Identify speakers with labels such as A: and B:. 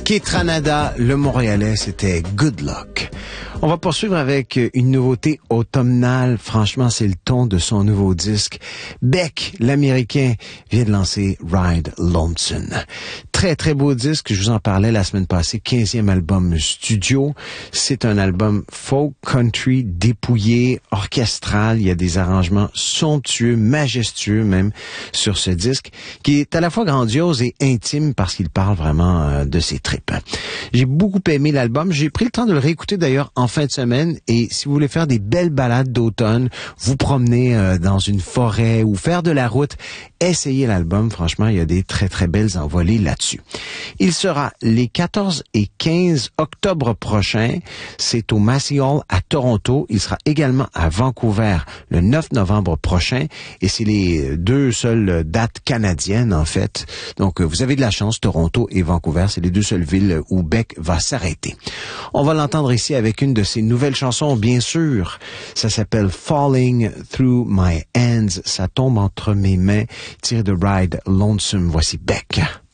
A: Ketranada, le Montréalais, c'était Good Luck. On va poursuivre avec une nouveauté automnale. Franchement, c'est le ton de son nouveau disque. Beck, l'Américain, vient de lancer Ride Lonesome. Très, très beau disque. Je vous en parlais la semaine passée. 15e album studio. C'est un album folk country dépouillé, orchestral. Il y a des arrangements somptueux, majestueux même sur ce disque, qui est à la fois grandiose et intime parce qu'il parle vraiment de ses tripes. J'ai beaucoup aimé l'album. J'ai pris le temps de le réécouter d'ailleurs en fin de semaine, et si vous voulez faire des belles balades d'automne, vous promener dans une forêt ou faire de la route, essayez l'album. Franchement, il y a des très très belles envolées là-dessus. Il sera les 14 et 15 octobre prochains. C'est au Massey Hall à Toronto. Il sera également à Vancouver le 9 novembre prochain, et c'est les deux seules dates canadiennes en fait. Donc vous avez de la chance, Toronto et Vancouver, c'est les deux seules villes où Beck va s'arrêter. On va l'entendre ici avec une de ses nouvelles chansons, bien sûr. Ça s'appelle Falling Through My Hands. Ça tombe entre mes mains. Tiré de Ride Lonesome. Voici Beck.